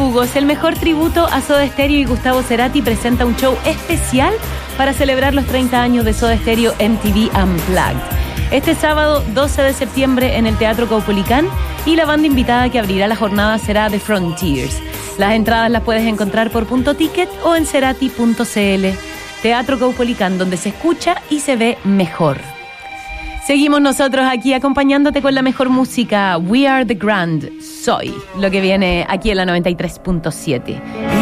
Prófugos, el mejor tributo a Soda Stereo, y Gustavo Cerati presenta un show especial para celebrar los 30 años de Soda Stereo, MTV Unplugged. Este sábado 12 de septiembre en el Teatro Caupolicán, y la banda invitada que abrirá la jornada será The Frontiers. Las entradas las puedes encontrar por Punto Ticket o en cerati.cl. Teatro Caupolicán, donde se escucha y se ve mejor. Seguimos nosotros aquí acompañándote con la mejor música. We Are The Grand, Soy, lo que viene aquí en la 93.7.